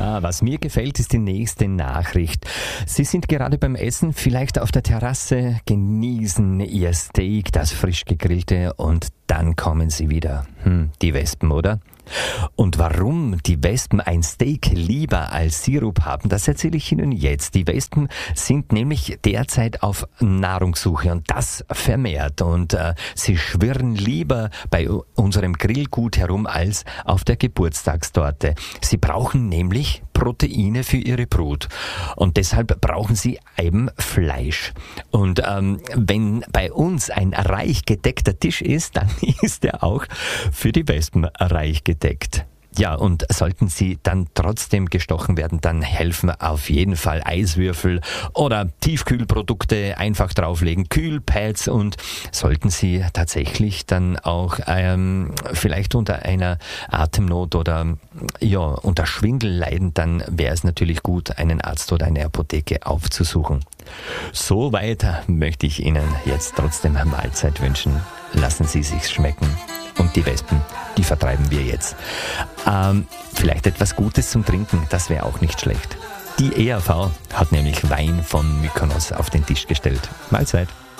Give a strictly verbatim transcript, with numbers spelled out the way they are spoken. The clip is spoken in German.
Ah, was mir gefällt, ist die nächste Nachricht. Sie sind gerade beim Essen, vielleicht auf der Terrasse, genießen Ihr Steak, das frisch gegrillte, und dann kommen Sie wieder. Hm, die Wespen, oder? Und warum die Wespen ein Steak lieber als Sirup haben, das erzähle ich Ihnen jetzt. Die Wespen sind nämlich derzeit auf Nahrungssuche und das vermehrt. Und äh, sie schwirren lieber bei unserem Grillgut herum als auf der Geburtstagstorte. Sie brauchen nämlich Proteine für ihre Brut. Und deshalb brauchen sie eben Fleisch. Und ähm, wenn bei uns ein reich gedeckter Tisch ist, dann ist er auch für die Wespen reich gedeckt. Ja, und sollten sie dann trotzdem gestochen werden, dann helfen auf jeden Fall Eiswürfel oder Tiefkühlprodukte einfach drauflegen, Kühlpads, und sollten sie tatsächlich dann auch ähm, vielleicht unter einer Atemnot oder ja unter Schwindel leiden, dann wäre es natürlich gut, einen Arzt oder eine Apotheke aufzusuchen. Soweit möchte ich Ihnen jetzt trotzdem eine Mahlzeit wünschen. Lassen Sie sich's schmecken. Und die Wespen, die vertreiben wir jetzt. Ähm, vielleicht etwas Gutes zum Trinken, das wäre auch nicht schlecht. Die E R V hat nämlich Wein von Mykonos auf den Tisch gestellt. Mahlzeit.